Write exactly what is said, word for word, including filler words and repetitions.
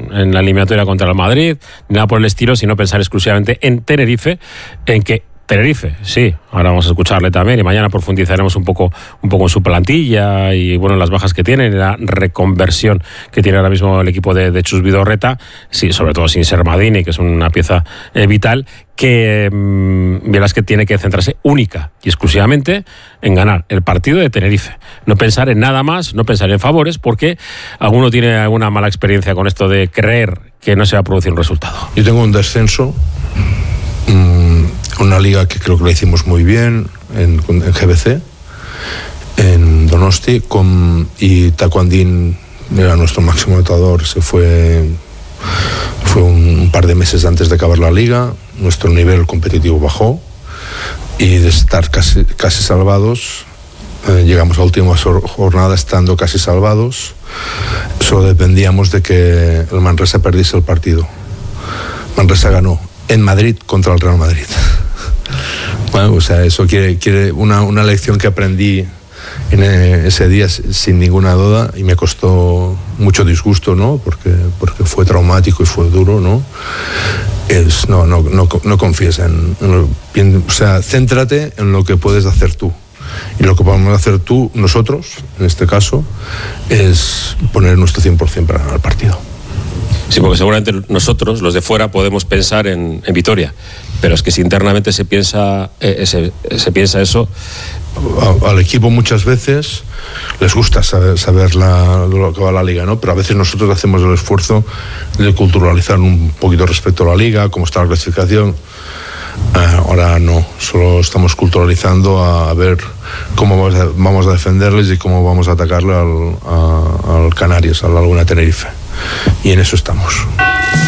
en la eliminatoria contra el Madrid, ni nada por el estilo, sino pensar exclusivamente en Tenerife, en que Tenerife, sí, ahora vamos a escucharle también y mañana profundizaremos un poco, un poco en su plantilla y bueno, las bajas que tiene, la reconversión que tiene ahora mismo el equipo de, de Chus Vidorreta, sí, sobre todo sin ser Madini, que es una pieza eh, vital, que mmm, verás que tiene que centrarse única y exclusivamente en ganar el partido de Tenerife, no pensar en nada más, no pensar en favores, porque alguno tiene alguna mala experiencia con esto de creer que no se va a producir un resultado. Yo tengo un descenso, mmm, una liga que creo que la hicimos muy bien en, en G B C, en Donosti, con, y Tacuandín era nuestro máximo anotador, se fue, fue un, un par de meses antes de acabar la liga, nuestro nivel competitivo bajó y de estar casi, casi salvados, eh, llegamos a la última jornada estando casi salvados, solo dependíamos de que el Manresa perdiese el partido. Manresa ganó en Madrid contra el Real Madrid. Bueno, o sea, eso quiere, quiere una, una lección que aprendí en ese día sin ninguna duda y me costó mucho disgusto, ¿no? Porque, porque fue traumático y fue duro, ¿no? Es, no, no, no, no confíes en, en lo, o sea, céntrate en lo que puedes hacer tú. Y lo que podemos hacer tú, nosotros, en este caso, es poner nuestro cien por ciento para ganar el partido. Sí, porque seguramente nosotros, los de fuera, podemos pensar en, en victoria, pero es que si internamente se piensa, eh, se, se piensa eso... A, al equipo muchas veces les gusta saber, saber la, lo que va la liga, ¿no? Pero a veces nosotros hacemos el esfuerzo de culturalizar un poquito respecto a la liga, cómo está la clasificación. Eh, ahora no, solo estamos culturalizando a, a ver cómo vamos a, vamos a defenderles y cómo vamos a atacarle al, a, al Canarias, a la Laguna Tenerife. Y en eso estamos.